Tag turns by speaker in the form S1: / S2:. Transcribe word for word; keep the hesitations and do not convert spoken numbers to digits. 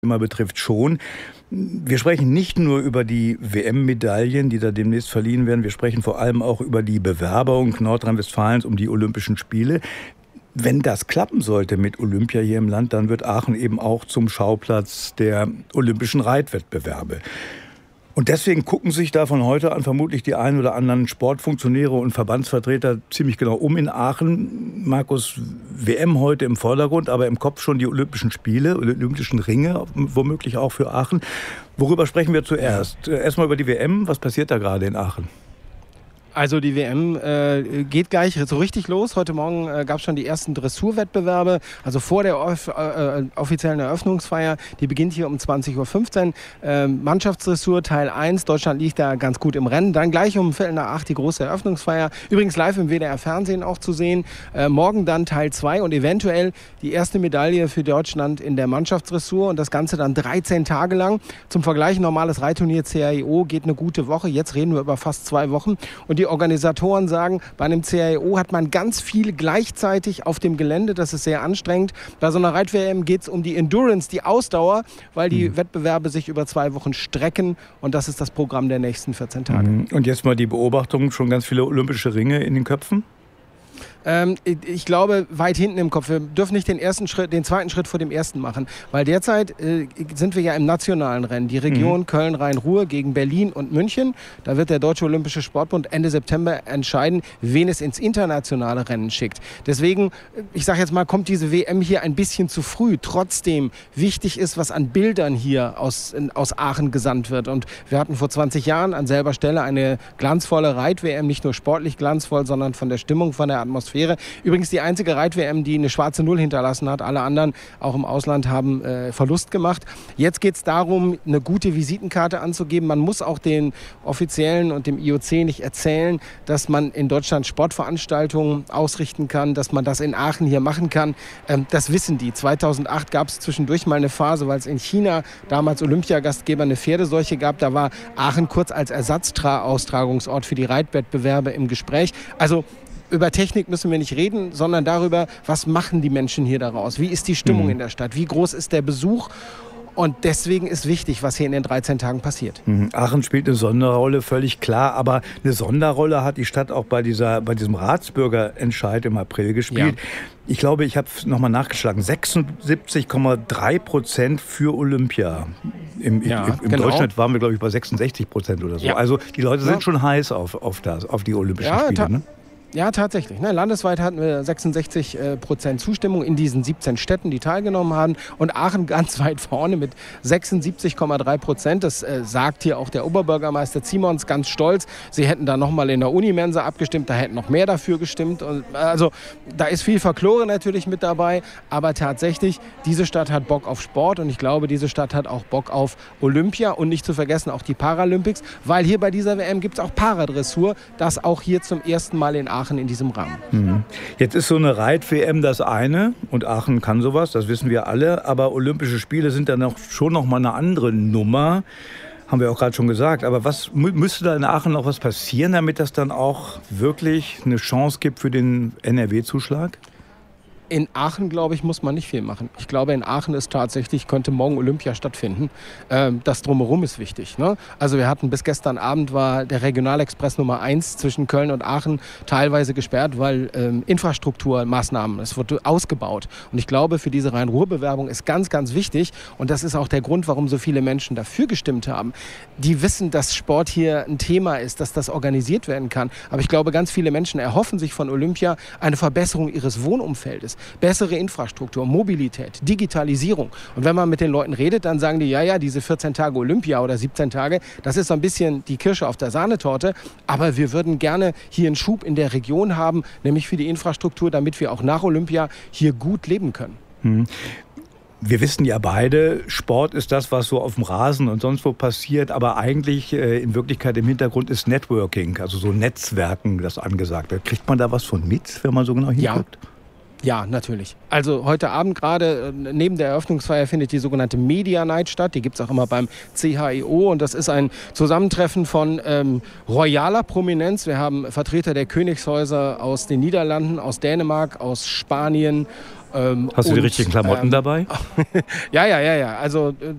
S1: Thema betrifft, schon. Wir sprechen nicht nur über die W M-Medaillen, die da demnächst verliehen werden. Wir sprechen vor allem auch über die Bewerbung Nordrhein-Westfalens um die Olympischen Spiele. Wenn das klappen sollte mit Olympia hier im Land, dann wird Aachen eben auch zum Schauplatz der olympischen Reitwettbewerbe. Und deswegen gucken sich da von heute an vermutlich die ein oder anderen Sportfunktionäre und Verbandsvertreter ziemlich genau um in Aachen. Markus, W M heute im Vordergrund, aber im Kopf schon die Olympischen Spiele, Olympischen Ringe, womöglich auch für Aachen. Worüber sprechen wir zuerst? Erstmal über die W M. Was passiert da gerade in Aachen?
S2: Also die W M äh, geht gleich so richtig los. Heute Morgen äh, gab es schon die ersten Dressurwettbewerbe, also vor der off äh, offiziellen Eröffnungsfeier. Die beginnt hier um zwanzig Uhr fünfzehn. Äh, Mannschaftsdressur Teil eins. Deutschland liegt da ganz gut im Rennen. Dann gleich um Viertel nach acht die große Eröffnungsfeier. Übrigens live im W D R-Fernsehen auch zu sehen. Äh, morgen dann Teil zwei und eventuell die erste Medaille für Deutschland in der Mannschaftsdressur. Und das Ganze dann dreizehn Tage lang. Zum Vergleich, normales Reitturnier C A I O geht eine gute Woche. Jetzt reden wir über fast zwei Wochen. Und die Organisatoren sagen, bei einem C A I O hat man ganz viel gleichzeitig auf dem Gelände. Das ist sehr anstrengend. Bei so einer Reit-W M geht es um die Endurance, die Ausdauer, weil die mhm. Wettbewerbe sich über zwei Wochen strecken. Und das ist das Programm der nächsten vierzehn Tage.
S1: Mhm. Und jetzt mal die Beobachtung, schon ganz viele olympische Ringe in den Köpfen?
S2: Ähm, ich glaube, weit hinten im Kopf. Wir dürfen nicht den ersten Schritt, den zweiten Schritt vor dem ersten machen. Weil derzeit äh, sind wir ja im nationalen Rennen. Die Region mhm. Köln-Rhein-Ruhr gegen Berlin und München. Da wird der Deutsche Olympische Sportbund Ende September entscheiden, wen es ins internationale Rennen schickt. Deswegen, ich sage jetzt mal, kommt diese W M hier ein bisschen zu früh. Trotzdem wichtig ist, was an Bildern hier aus, in, aus Aachen gesandt wird. Und wir hatten vor zwanzig Jahren an selber Stelle eine glanzvolle Reit-W M. Nicht nur sportlich glanzvoll, sondern von der Stimmung, von der Atmosphäre. Übrigens die einzige Reit-W M, die eine schwarze Null hinterlassen hat. Alle anderen, auch im Ausland, haben äh, Verlust gemacht. Jetzt geht es darum, eine gute Visitenkarte anzugeben. Man muss auch den Offiziellen und dem I O C nicht erzählen, dass man in Deutschland Sportveranstaltungen ausrichten kann, dass man das in Aachen hier machen kann. Ähm, das wissen die. zweitausendacht gab es zwischendurch mal eine Phase, weil es in China damals Olympiagastgeber eine Pferdeseuche gab. Da war Aachen kurz als Ersatzaustragungsort für die Reitwettbewerbe im Gespräch. Also über Technik müssen wir nicht reden, sondern darüber, was machen die Menschen hier daraus? Wie ist die Stimmung mhm. in der Stadt? Wie groß ist der Besuch? Und deswegen ist wichtig, was hier in den dreizehn Tagen passiert.
S1: Mhm. Aachen spielt eine Sonderrolle, völlig klar. Aber eine Sonderrolle hat die Stadt auch bei, dieser, bei diesem Ratsbürgerentscheid im April gespielt. Ja. Ich glaube, ich habe es nochmal nachgeschlagen. sechsundsiebzig Komma drei Prozent für Olympia. Im,
S2: ja,
S1: im, im
S2: genau.
S1: Durchschnitt waren wir, glaube ich, bei sechsundsechzig Prozent oder so. Ja. Also die Leute sind ja. schon heiß auf, auf, das, auf die Olympischen
S2: ja,
S1: Spiele. Ne?
S2: Ja, tatsächlich. Ne, landesweit hatten wir sechsundsechzig Prozent Zustimmung in diesen siebzehn Städten, die teilgenommen haben. Und Aachen ganz weit vorne mit sechsundsiebzig Komma drei Prozent. Das äh, sagt hier auch der Oberbürgermeister Zimons ganz stolz. Sie hätten da nochmal in der Unimensa abgestimmt, da hätten noch mehr dafür gestimmt. Und, also da ist viel Folklore natürlich mit dabei. Aber tatsächlich, diese Stadt hat Bock auf Sport. Und ich glaube, diese Stadt hat auch Bock auf Olympia. Und nicht zu vergessen auch die Paralympics. Weil hier bei dieser W M gibt es auch Paradressur. Das auch hier zum ersten Mal in Aachen in diesem Rahmen.
S1: Mhm. Jetzt ist so eine Reit-W M das eine und Aachen kann sowas, das wissen wir alle, aber Olympische Spiele sind dann auch schon noch mal eine andere Nummer, haben wir auch gerade schon gesagt. Aber was müsste da in Aachen noch was passieren, damit das dann auch wirklich eine Chance gibt für den N R W-Zuschlag?
S2: In Aachen, glaube ich, muss man nicht viel machen. Ich glaube, in Aachen ist tatsächlich, könnte morgen Olympia stattfinden. Ähm, das Drumherum ist wichtig. Ne? Also wir hatten bis gestern Abend war der Regionalexpress Nummer eins zwischen Köln und Aachen teilweise gesperrt, weil ähm, Infrastrukturmaßnahmen, es wurde ausgebaut. Und ich glaube, für diese Rhein-Ruhr-Bewerbung ist ganz, ganz wichtig. Und das ist auch der Grund, warum so viele Menschen dafür gestimmt haben. Die wissen, dass Sport hier ein Thema ist, dass das organisiert werden kann. Aber ich glaube, ganz viele Menschen erhoffen sich von Olympia eine Verbesserung ihres Wohnumfeldes. Bessere Infrastruktur, Mobilität, Digitalisierung. Und wenn man mit den Leuten redet, dann sagen die, ja, ja, diese vierzehn Tage Olympia oder siebzehn Tage, das ist so ein bisschen die Kirsche auf der Sahnetorte. Aber wir würden gerne hier einen Schub in der Region haben, nämlich für die Infrastruktur, damit wir auch nach Olympia hier gut leben können.
S1: Hm. Wir wissen ja beide, Sport ist das, was so auf dem Rasen und sonst wo passiert, aber eigentlich äh, in Wirklichkeit im Hintergrund ist Networking, also so Netzwerken, das angesagt wird. Kriegt man da was von mit, wenn man so genau hinguckt?
S2: Ja. Ja, natürlich. Also heute Abend gerade neben der Eröffnungsfeier findet die sogenannte Media Night statt. Die gibt es auch immer beim C H I O und das ist ein Zusammentreffen von ähm, royaler Prominenz. Wir haben Vertreter der Königshäuser aus den Niederlanden, aus Dänemark, aus Spanien.
S1: Ähm, Hast du die und, richtigen Klamotten ähm, dabei?
S2: ja, ja, ja, ja. Also